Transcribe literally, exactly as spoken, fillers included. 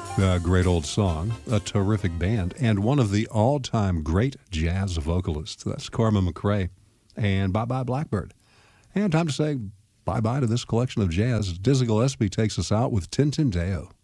A great old song, a terrific band, and one of the all-time great jazz vocalists. That's Corman McRae. And bye-bye Blackbird. And time to say bye-bye to this collection of jazz. Dizzy Gillespie takes us out with Tintin Deo.